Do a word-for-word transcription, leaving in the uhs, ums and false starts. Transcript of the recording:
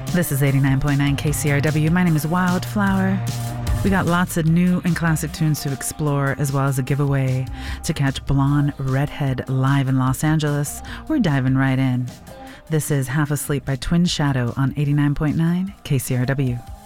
This is eighty-nine point nine K C R W. My name is Wildflower. We got lots of new and classic tunes to explore, as well as a giveaway to catch Blonde Redhead live in Los Angeles. We're diving right in. This is Half Asleep by Twin Shadow on eighty-nine point nine K C R W.